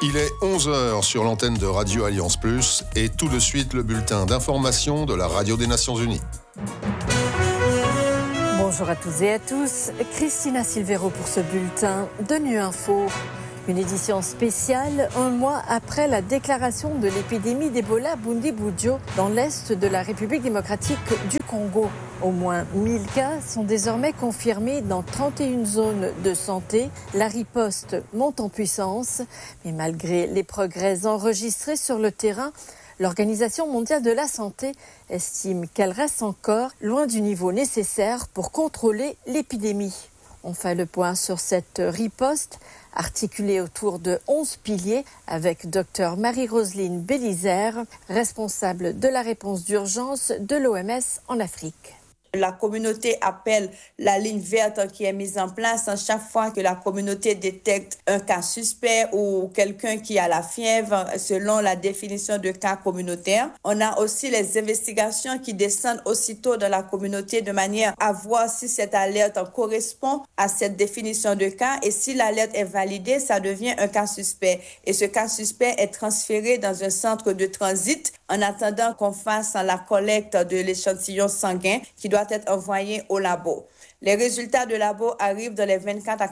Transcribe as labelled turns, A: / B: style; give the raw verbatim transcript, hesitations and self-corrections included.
A: Il est onze heures sur l'antenne de Radio Alliance Plus et tout de suite le bulletin d'information de la Radio des Nations Unies.
B: Bonjour à toutes et à tous, Christina Silvero pour ce bulletin de Nu Info. Une édition spéciale un mois après la déclaration de l'épidémie d'Ebola à Bundibugyo dans l'est de la République démocratique du Congo. Au moins mille cas sont désormais confirmés dans trente et une zones de santé. La riposte monte en puissance, mais malgré les progrès enregistrés sur le terrain, l'Organisation mondiale de la santé estime qu'elle reste encore loin du niveau nécessaire pour contrôler l'épidémie. On fait le point sur cette riposte articulée autour de onze piliers avec Dr Marie-Roseline Bélizaire, responsable de la réponse d'urgence de l'O M S en Afrique.
C: La communauté appelle la ligne verte qui est mise en place à chaque fois que la communauté détecte un cas suspect ou quelqu'un qui a la fièvre selon la définition de cas communautaire. On a aussi les investigations qui descendent aussitôt dans la communauté de manière à voir si cette alerte correspond à cette définition de cas et si l'alerte est validée, ça devient un cas suspect. Et ce cas suspect est transféré dans un centre de transit en attendant qu'on fasse la collecte de l'échantillon sanguin qui doit être envoyé au labo. Les résultats de labo arrivent dans les vingt-quatre à